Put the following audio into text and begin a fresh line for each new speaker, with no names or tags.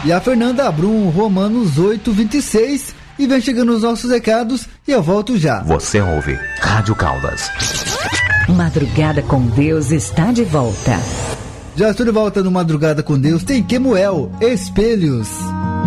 E a Fernanda Brum, Romanos 8:26. E vem chegando os nossos recados e eu volto já.
Você ouve Rádio Caldas.
Madrugada com Deus está de volta.
Já estou de volta no Madrugada com Deus. Tem Quemuel, Espelhos.